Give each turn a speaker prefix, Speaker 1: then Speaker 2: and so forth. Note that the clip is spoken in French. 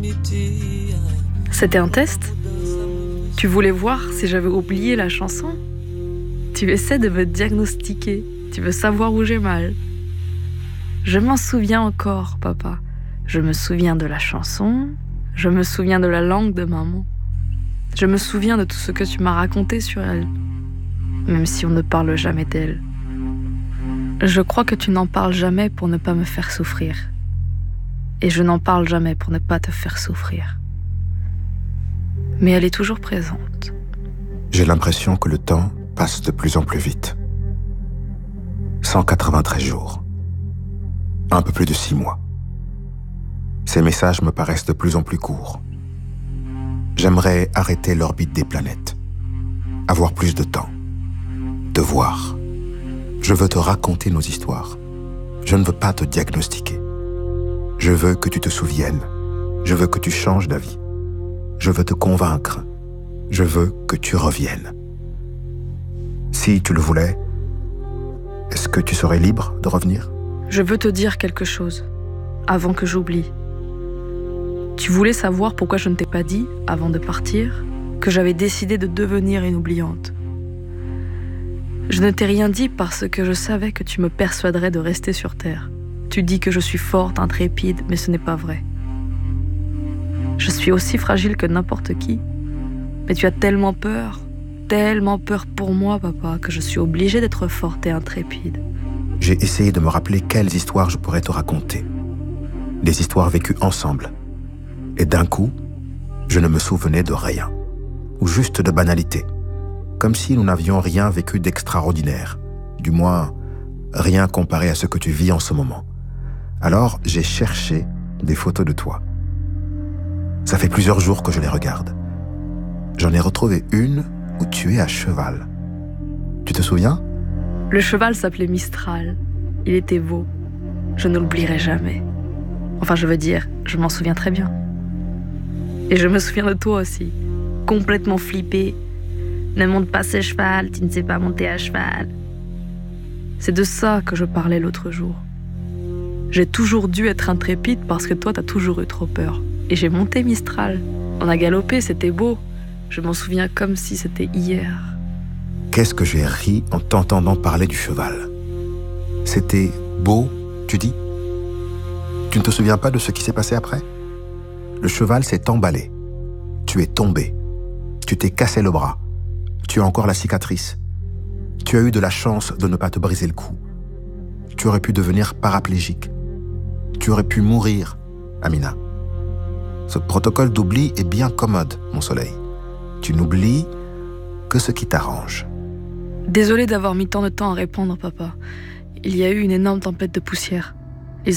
Speaker 1: C'était un test ? Tu voulais voir si j'avais oublié la chanson ? Tu essaies de me diagnostiquer. Tu veux savoir où j'ai mal. Je m'en souviens encore, papa. Je me souviens de la chanson. Je me souviens de la langue de maman. Je me souviens de tout ce que tu m'as raconté sur elle, même si on ne parle jamais d'elle. Je crois que tu n'en parles jamais pour ne pas me faire souffrir. Et je n'en parle jamais pour ne pas te faire souffrir. Mais elle est toujours présente.
Speaker 2: J'ai l'impression que le temps passe de plus en plus vite. 193 jours. Un peu plus de 6 mois. Ces messages me paraissent de plus en plus courts. J'aimerais arrêter l'orbite des planètes. Avoir plus de temps. Te voir. Je veux te raconter nos histoires. Je ne veux pas te diagnostiquer. Je veux que tu te souviennes. Je veux que tu changes d'avis. Je veux te convaincre. Je veux que tu reviennes. Si tu le voulais, est-ce que tu serais libre de revenir ?
Speaker 1: Je veux te dire quelque chose, avant que j'oublie. Tu voulais savoir pourquoi je ne t'ai pas dit, avant de partir, que j'avais décidé de devenir une oubliante. Je ne t'ai rien dit parce que je savais que tu me persuaderais de rester sur Terre. Tu dis que je suis forte, intrépide, mais ce n'est pas vrai. Je suis aussi fragile que n'importe qui. Mais tu as tellement peur pour moi, papa, que je suis obligée d'être forte et intrépide.
Speaker 2: J'ai essayé de me rappeler quelles histoires je pourrais te raconter. Des histoires vécues ensemble. Et d'un coup, je ne me souvenais de rien. Ou juste de banalité. Comme si nous n'avions rien vécu d'extraordinaire. Du moins, rien comparé à ce que tu vis en ce moment. Alors, j'ai cherché des photos de toi. Ça fait plusieurs jours que je les regarde. J'en ai retrouvé une où tu es à cheval. Tu te souviens ?
Speaker 1: Le cheval s'appelait Mistral. Il était beau. Je ne l'oublierai jamais. Enfin, je veux dire, je m'en souviens très bien. Et je me souviens de toi aussi. Complètement flippé. Ne monte pas ce cheval, tu ne sais pas monter à cheval. C'est de ça que je parlais l'autre jour. J'ai toujours dû être intrépide parce que toi, t'as toujours eu trop peur. Et j'ai monté Mistral. On a galopé, c'était beau. Je m'en souviens comme si c'était hier.
Speaker 2: Qu'est-ce que j'ai ri en t'entendant parler du cheval. C'était beau, tu dis ? Tu ne te souviens pas de ce qui s'est passé après ? Le cheval s'est emballé. Tu es tombé. Tu t'es cassé le bras. Tu as encore la cicatrice. Tu as eu de la chance de ne pas te briser le cou. Tu aurais pu devenir paraplégique. Tu aurais pu mourir, Amina. Ce protocole d'oubli est bien commode, mon soleil. Tu n'oublies que ce qui t'arrange.
Speaker 1: Désolée d'avoir mis tant de temps à répondre, papa. Il y a eu une énorme tempête de poussière.